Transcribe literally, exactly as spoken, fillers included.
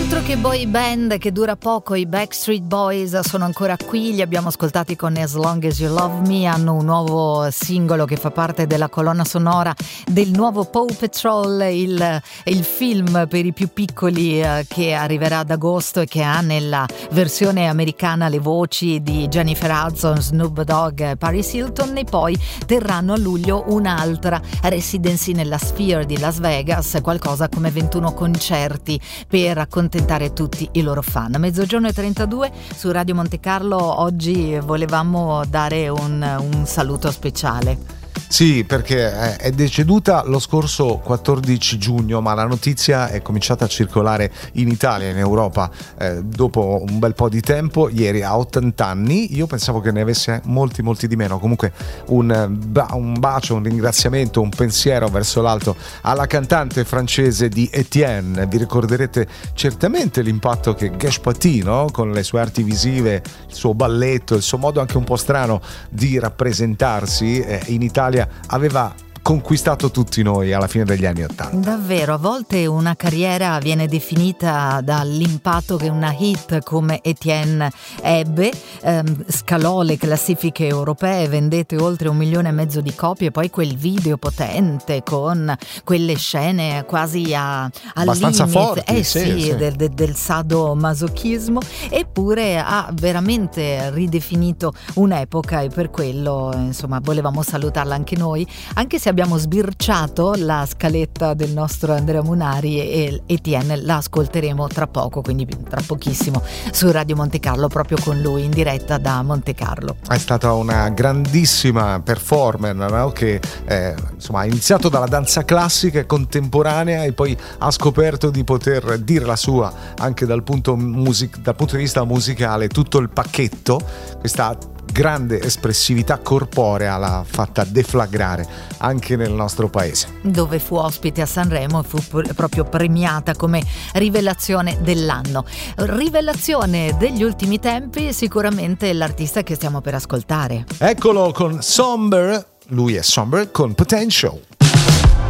Altro che boy band che dura poco, i Backstreet Boys sono ancora qui, li abbiamo ascoltati con As Long As You Love Me, hanno un nuovo singolo che fa parte della colonna sonora del nuovo Paw Patrol, il, il film per i più piccoli eh, che arriverà ad agosto e che ha nella versione americana le voci di Jennifer Hudson, Snoop Dogg e Paris Hilton, e poi terranno a luglio un'altra residency nella Sphere di Las Vegas, qualcosa come ventuno concerti per accontentare tutti i loro fan. Mezzogiorno e trentadue su Radio Monte Carlo. Oggi volevamo dare un, un saluto speciale. Sì, perché è deceduta lo scorso quattordici giugno, ma la notizia è cominciata a circolare in Italia e in Europa eh, dopo un bel po' di tempo. Ieri a ottanta anni, io pensavo che ne avesse molti molti di meno. Comunque un, un bacio, un ringraziamento, un pensiero verso l'alto alla cantante francese di Etienne. Vi ricorderete certamente l'impatto che Gash Paty, no? Con le sue arti visive, il suo balletto, il suo modo anche un po' strano di rappresentarsi eh, in Italia aveva conquistato tutti noi alla fine degli anni Ottanta. Davvero, a volte una carriera viene definita dall'impatto che una hit come Etienne ebbe, ehm, scalò le classifiche europee, vendette oltre un milione e mezzo di copie, poi quel video potente con quelle scene quasi a, al abbastanza limite, forti, eh sì, sì, sì. Del, del, del sadomasochismo, eppure ha veramente ridefinito un'epoca, e per quello insomma volevamo salutarla anche noi, anche se abbiamo sbirciato la scaletta del nostro Andrea Munari e Etienne la ascolteremo tra poco, quindi tra pochissimo su Radio Monte Carlo, proprio con lui in diretta da Monte Carlo. È stata una grandissima performer, no? Che eh, insomma ha iniziato dalla danza classica e contemporanea e poi ha scoperto di poter dire la sua anche dal punto, music- dal punto di vista musicale, tutto il pacchetto. Questa grande espressività corporea l'ha fatta deflagrare anche nel nostro paese, dove fu ospite a Sanremo e fu pr- proprio premiata come rivelazione dell'anno. Rivelazione degli ultimi tempi sicuramente l'artista che stiamo per ascoltare. Eccolo con Somber, lui è Somber con Potential.